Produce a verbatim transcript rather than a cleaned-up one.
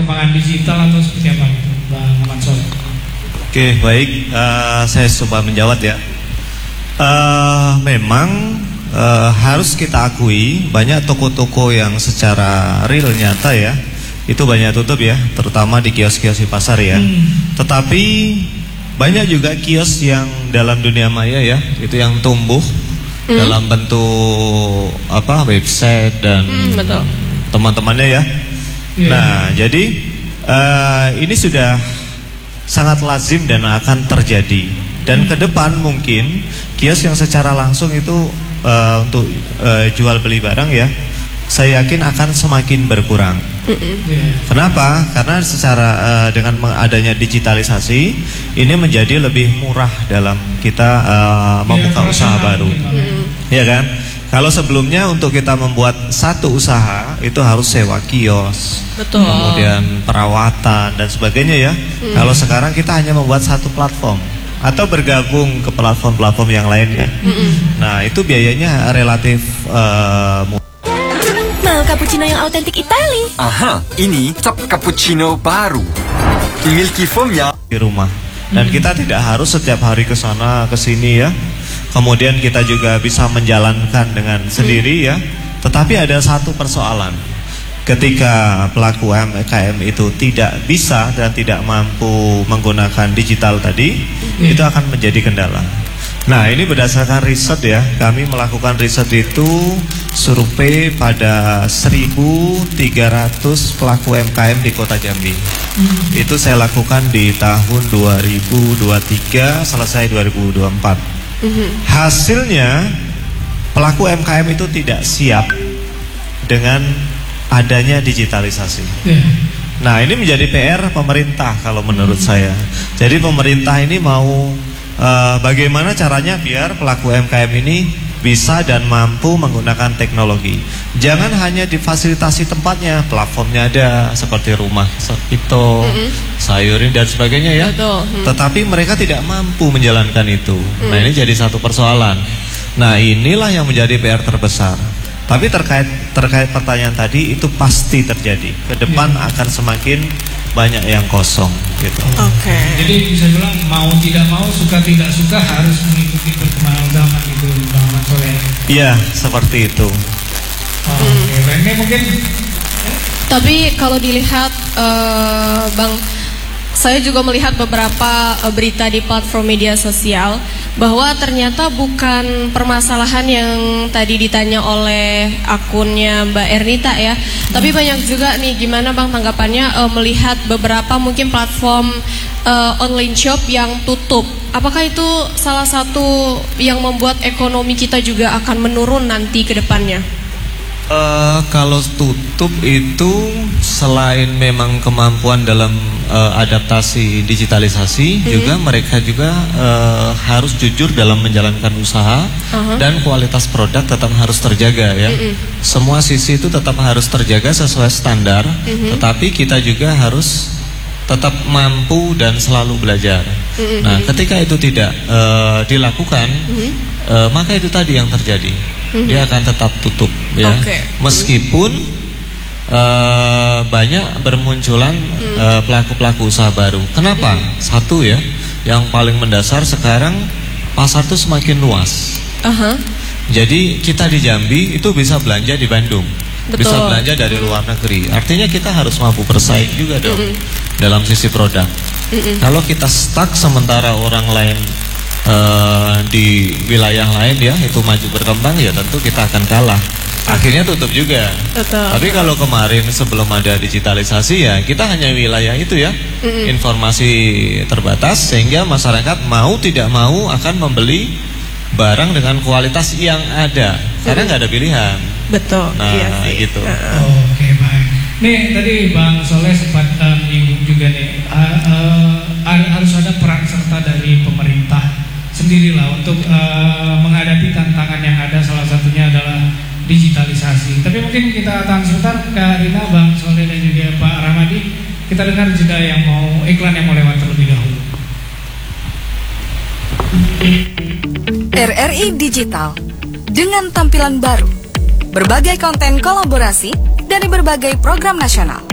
perkembangan digital atau seperti apa gitu, Bang Ahmad Soleh? Oke, baik, uh, saya coba menjawab ya. Uh, memang uh, harus kita akui banyak toko-toko yang secara real nyata ya, itu banyak tutup ya, terutama di kios-kios di pasar ya. Hmm. Tetapi banyak juga kios yang dalam dunia maya ya, itu yang tumbuh hmm. dalam bentuk apa website dan hmm, teman-temannya ya. Yeah. Nah, jadi uh, ini sudah sangat lazim dan akan terjadi. Dan ke depan mungkin kios yang secara langsung itu uh, untuk uh, jual beli barang ya, saya yakin akan semakin berkurang. Mm-hmm. Kenapa? Karena secara uh, dengan adanya digitalisasi ini menjadi lebih murah dalam kita uh, membuka ya, usaha baru, mm-hmm. ya kan? Kalau sebelumnya untuk kita membuat satu usaha itu harus sewa kios, betul. Kemudian perawatan dan sebagainya ya. Mm. Kalau sekarang kita hanya membuat satu platform atau bergabung ke platform-platform yang lainnya. Mm-mm. Nah, itu biayanya relatif uh, murah. Mau cappuccino yang autentik Itali? Aha, ini cap cappuccino baru. Memiliki foamnya di rumah. Dan mm-hmm. kita tidak harus setiap hari ke sana ke sini ya. Kemudian kita juga bisa menjalankan dengan sendiri ya. Tetapi ada satu persoalan. Ketika pelaku U M K M itu tidak bisa dan tidak mampu menggunakan digital tadi, yeah. itu akan menjadi kendala. Nah, ini berdasarkan riset ya, kami melakukan riset itu survei pada seribu tiga ratus pelaku U M K M di Kota Jambi. Mm. Itu saya lakukan di tahun dua ribu dua puluh tiga, selesai dua ribu dua puluh empat. Mm-hmm. Hasilnya pelaku U M K M itu tidak siap dengan adanya digitalisasi. Yeah. Nah, ini menjadi P R pemerintah kalau menurut hmm. saya. Jadi pemerintah ini mau uh, bagaimana caranya biar pelaku U M K M ini bisa dan mampu menggunakan teknologi. Jangan hanya difasilitasi tempatnya, platformnya ada seperti rumah itu, hmm. sayurin dan sebagainya ya. Hmm. Tetapi mereka tidak mampu menjalankan itu. Hmm. Nah, ini jadi satu persoalan. Nah, inilah yang menjadi P R terbesar. Tapi terkait terkait pertanyaan tadi itu pasti terjadi. Ke depan ya. akan semakin banyak yang kosong gitu. Oke. Okay. Jadi bisa bilang mau tidak mau, suka tidak suka harus mengikuti perkembangan zaman itu, Bang Ahmad Soleh. Iya, seperti itu. Oh, hmm. Oke, okay. Ini mungkin. Tapi kalau dilihat uh, Bang, saya juga melihat beberapa uh, berita di platform media sosial bahwa ternyata bukan permasalahan yang tadi ditanya oleh akunnya Mbak Ernita ya, hmm. tapi banyak juga nih, gimana Bang tanggapannya uh, melihat beberapa mungkin platform uh, online shop yang tutup. Apakah itu salah satu yang membuat ekonomi kita juga akan menurun nanti ke depannya? Uh, kalau tutup itu selain memang kemampuan dalam uh, adaptasi digitalisasi, mm-hmm. juga mereka juga uh, harus jujur dalam menjalankan usaha, uh-huh. dan kualitas produk tetap harus terjaga ya. Mm-hmm. Semua sisi itu tetap harus terjaga sesuai standar, mm-hmm. tetapi kita juga harus tetap mampu dan selalu belajar. Mm-hmm. Nah, ketika itu tidak uh, dilakukan, mm-hmm. uh, maka itu tadi yang terjadi. Mm-hmm. Dia akan tetap tutup ya. Okay. Meskipun uh, banyak bermunculan mm-hmm. uh, pelaku-pelaku usaha baru. Kenapa? Mm-hmm. Satu ya, yang paling mendasar sekarang pasar itu semakin luas. Uh-huh. Jadi kita di Jambi itu bisa belanja di Bandung. Betul. Bisa belanja dari luar negeri. Artinya kita harus mampu bersaing juga dong, mm-hmm. dalam sisi produk. Mm-hmm. Kalau kita stuck sementara orang lain uh, di wilayah lain ya itu maju berkembang, ya tentu kita akan kalah. Akhirnya tutup juga. Betul. Tapi kalau kemarin sebelum ada digitalisasi ya kita hanya wilayah itu ya, mm-hmm. informasi terbatas sehingga masyarakat mau tidak mau akan membeli barang dengan kualitas yang ada karena nggak mm-hmm. ada pilihan. Betul. Nah, iya sih. Gitu. Oh, oke, okay, baik. Nih tadi Bang Soleh sempat uh, menyinggung juga nih, uh, uh, harus ada peran serta dari pemerintah sendirilah untuk uh, menghadapi tantangan yang ada. Salah satunya adalah digitalisasi. Tapi mungkin kita tahan sebentar, Kak Rina, Bang Soleh dan juga Pak Ramadi. Kita dengar jeda yang mau iklan yang mau lewat terlebih dahulu. R R I Digital dengan tampilan baru, berbagai konten kolaborasi dari berbagai program nasional.